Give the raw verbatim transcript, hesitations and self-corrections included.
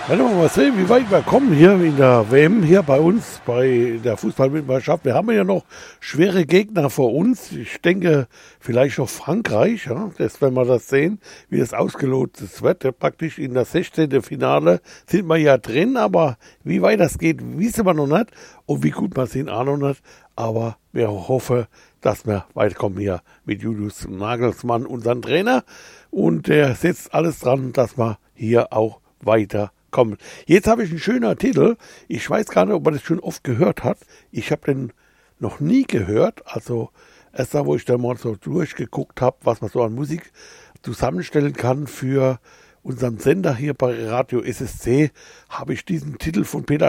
Werden wir mal sehen, wie weit wir kommen hier in der W M, hier bei uns, bei der Fußballweltmeisterschaft. Wir haben ja noch schwere Gegner vor uns. Ich denke, vielleicht noch Frankreich, ja, das, wenn wir das sehen, wie das ausgelotet wird. Praktisch in das sechzehnten Finale sind wir ja drin, aber wie weit das geht, wissen wir noch nicht. Und wie gut wir sind, auch noch nicht. Aber wir hoffen, dass wir weiterkommen hier mit Julius Nagelsmann, unseren Trainer. Und der setzt alles dran, dass wir hier auch weiter kommen. Jetzt habe ich einen schönen Titel. Ich weiß gar nicht, ob man das schon oft gehört hat. Ich habe den noch nie gehört. Also erst da, wo ich dann mal so durchgeguckt habe, was man so an Musik zusammenstellen kann für unseren Sender hier bei Radio S S C, habe ich diesen Titel von Peter